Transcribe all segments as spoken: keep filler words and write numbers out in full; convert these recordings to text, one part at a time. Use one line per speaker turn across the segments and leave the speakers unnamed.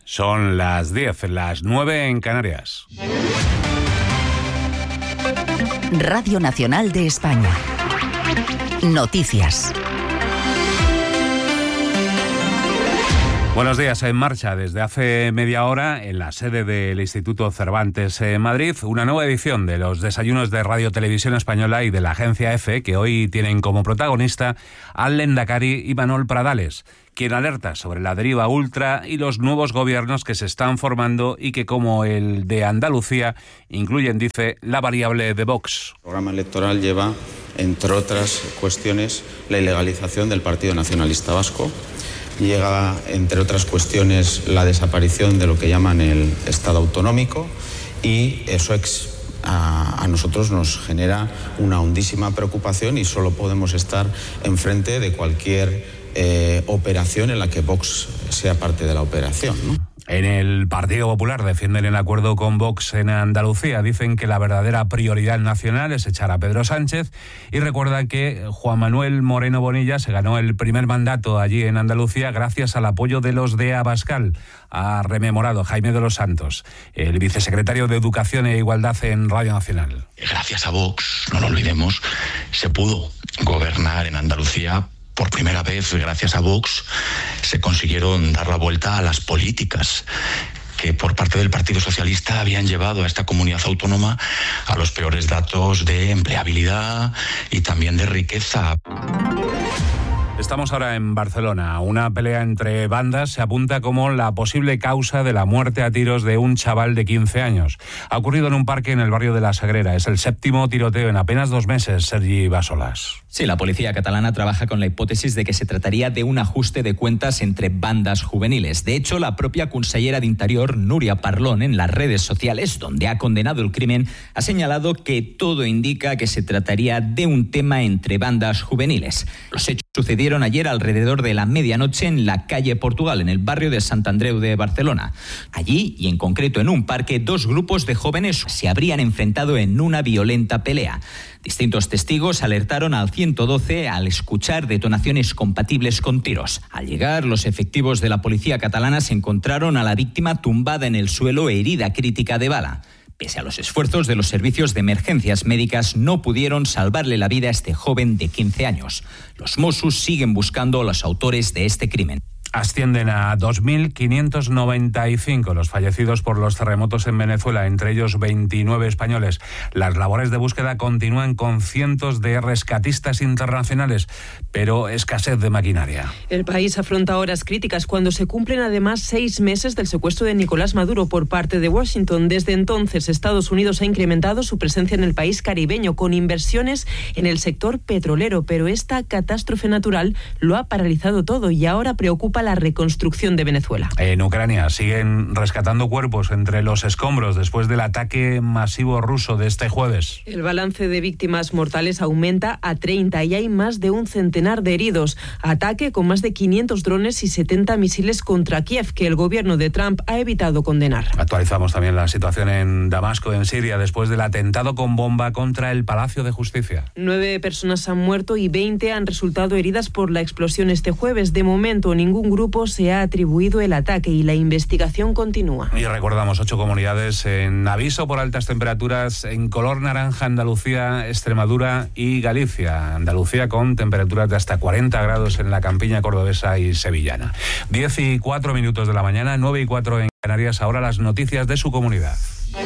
Son las diez, las nueve en Canarias.
Radio Nacional de España. Noticias.
Buenos días. En marcha desde hace media hora en la sede del Instituto Cervantes en Madrid, una nueva edición de los desayunos de Radio Televisión Española y de la agencia EFE, que hoy tienen como protagonista al lehendakari Imanol Pradales, quien alerta sobre la deriva ultra y los nuevos gobiernos que se están formando y que, como el de Andalucía, incluyen, dice, la variable de Vox.
El programa electoral lleva, entre otras cuestiones, la ilegalización del Partido Nacionalista Vasco. Llega, entre otras cuestiones, la desaparición de lo que llaman el Estado autonómico, y eso ex, a, a nosotros nos genera una hondísima preocupación y solo podemos estar enfrente de cualquier eh, operación en la que Vox sea parte de la operación, ¿no?
En el Partido Popular defienden el acuerdo con Vox en Andalucía. Dicen que la verdadera prioridad nacional es echar a Pedro Sánchez y recuerdan que Juan Manuel Moreno Bonilla se ganó el primer mandato allí en Andalucía gracias al apoyo de los de Abascal. Ha rememorado Jaime de los Santos, el vicesecretario de Educación e Igualdad en Radio Nacional.
Gracias a Vox, no lo olvidemos, se pudo gobernar en Andalucía. Por primera vez, gracias a Vox, se consiguieron dar la vuelta a las políticas que por parte del Partido Socialista habían llevado a esta comunidad autónoma a los peores datos de empleabilidad y también de riqueza.
Estamos ahora en Barcelona. Una pelea entre bandas se apunta como la posible causa de la muerte a tiros de un chaval de quince años. Ha ocurrido en un parque en el barrio de La Sagrera. Es el séptimo tiroteo en apenas dos meses, Sergi Bassolas.
Sí, la policía catalana trabaja con la hipótesis de que se trataría de un ajuste de cuentas entre bandas juveniles. De hecho, la propia consellera de Interior, Núria Parlon, en las redes sociales, donde ha condenado el crimen, ha señalado que todo indica que se trataría de un tema entre bandas juveniles. Los hechos sucedieron ayer alrededor de la medianoche en la calle Portugal, en el barrio de Sant Andreu de Barcelona. Allí, y en concreto en un parque, dos grupos de jóvenes se habrían enfrentado en una violenta pelea. Distintos testigos alertaron al ciento doce al escuchar detonaciones compatibles con tiros. Al llegar, los efectivos de la policía catalana se encontraron a la víctima tumbada en el suelo, herida crítica de bala. Pese a los esfuerzos de los servicios de emergencias médicas, no pudieron salvarle la vida a este joven de quince años. Los Mossos siguen buscando a los autores de este crimen.
Ascienden a dos mil quinientos noventa y cinco los fallecidos por los terremotos en Venezuela, entre ellos veintinueve españoles. Las labores de búsqueda continúan con cientos de rescatistas internacionales, pero escasez de maquinaria.
El país afronta horas críticas cuando se cumplen además seis meses del secuestro de Nicolás Maduro por parte de Washington. Desde entonces, Estados Unidos ha incrementado su presencia en el país caribeño con inversiones en el sector petrolero, pero esta catástrofe natural lo ha paralizado todo y ahora preocupa la reconstrucción de Venezuela.
En Ucrania siguen rescatando cuerpos entre los escombros después del ataque masivo ruso de este jueves.
El balance de víctimas mortales aumenta a treinta y hay más de un centenar de heridos. Ataque con más de quinientos drones y setenta misiles contra Kiev, que el gobierno de Trump ha evitado condenar.
Actualizamos también la situación en Damasco, en Siria, después del atentado con bomba contra el Palacio de Justicia.
Nueve personas han muerto y veinte han resultado heridas por la explosión este jueves. De momento, ningún grupo se ha atribuido el ataque y la investigación continúa.
Y recordamos, ocho comunidades en aviso por altas temperaturas en color naranja: Andalucía, Extremadura y Galicia. Andalucía con temperaturas de hasta cuarenta grados en la campiña cordobesa y sevillana. diez y cuatro minutos de la mañana, nueve y cuatro en Canarias. Ahora las noticias de su comunidad.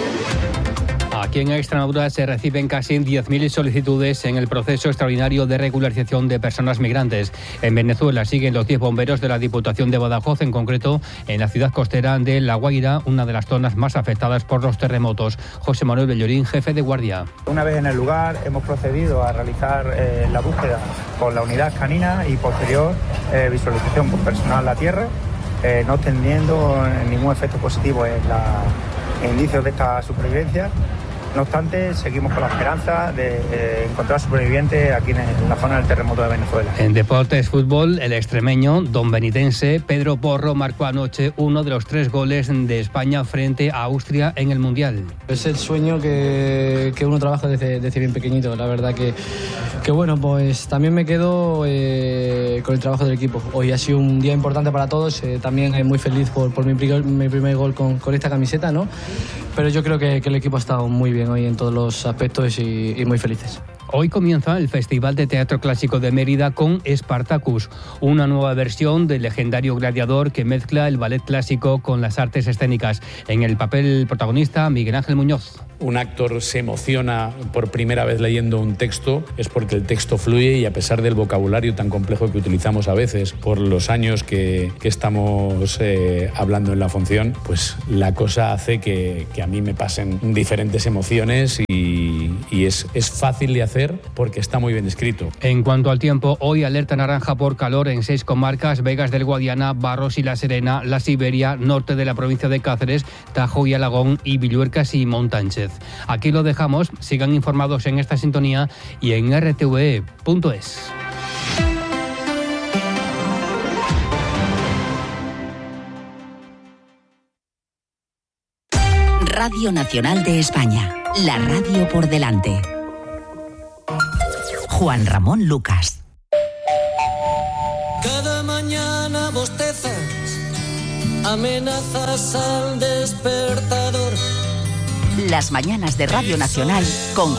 Aquí en Extremadura se reciben casi diez mil solicitudes en el proceso extraordinario de regularización de personas migrantes. En Venezuela siguen los diez bomberos de la Diputación de Badajoz, en concreto en la ciudad costera de La Guaira, una de las zonas más afectadas por los terremotos. José Manuel Bellorín, jefe de guardia.
Una vez en el lugar hemos procedido a realizar eh, la búsqueda con la unidad canina y posterior eh, visualización por personal a tierra, eh, no teniendo ningún efecto positivo en, la, en indicios de esta supervivencia. No obstante, seguimos con la esperanza de eh, encontrar supervivientes aquí en, en la zona del terremoto de Venezuela.
En deportes fútbol, el extremeño don benitense Pedro Porro marcó anoche uno de los tres goles de España frente a Austria en el Mundial.
Es el sueño que, que uno trabaja desde, desde bien pequeñito. La verdad que, que bueno, pues también me quedo eh, con el trabajo del equipo. Hoy ha sido un día importante para todos. Eh, también muy feliz por, por mi, primer, mi primer gol con, con esta camiseta, ¿no? Pero yo creo que, que el equipo ha estado muy bien hoy en todos los aspectos y, y muy felices.
Hoy comienza el Festival de Teatro Clásico de Mérida con Spartacus, una nueva versión del legendario gladiador que mezcla el ballet clásico con las artes escénicas. En el papel protagonista, Miguel Ángel Muñoz.
Un actor se emociona por primera vez leyendo un texto, es porque el texto fluye y a pesar del vocabulario tan complejo que utilizamos a veces por los años que, que estamos eh, hablando en la función, pues la cosa hace que, que a mí me pasen diferentes emociones y, y es, es fácil de hacer porque está muy bien escrito.
En cuanto al tiempo, hoy alerta naranja por calor en seis comarcas: Vegas del Guadiana, Barros y La Serena, La Siberia, norte de la provincia de Cáceres, Tajo y Alagón y Villuercas y Montánchez. Aquí lo dejamos, sigan informados en esta sintonía y en r t v e punto es.
Radio Nacional de España, la radio por delante. Juan Ramón Lucas.
Cada mañana bostezas, amenazas al despertador.
Las mañanas de Radio Nacional con